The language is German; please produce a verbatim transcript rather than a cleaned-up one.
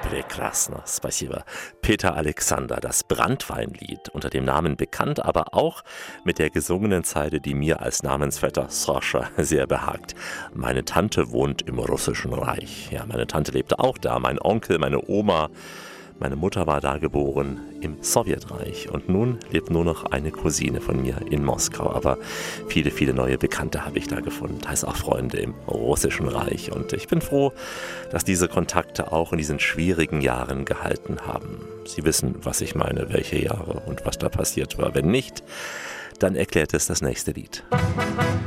Прекрасно, спасибо. Peter Alexander, das Branntweinlied, unter dem Namen bekannt, aber auch mit der gesungenen Zeile, die mir als Namensvetter Sascha sehr behagt. Meine Tante wohnt im Russischen Reich. Ja, meine Tante lebte auch da, mein Onkel, meine Oma. Meine Mutter war da geboren im Sowjetreich und nun lebt nur noch eine Cousine von mir in Moskau. Aber viele, viele neue Bekannte habe ich da gefunden, da heißt auch Freunde im Russischen Reich. Und ich bin froh, dass diese Kontakte auch in diesen schwierigen Jahren gehalten haben. Sie wissen, was ich meine, welche Jahre und was da passiert war. Wenn nicht, dann erklärt es das nächste Lied.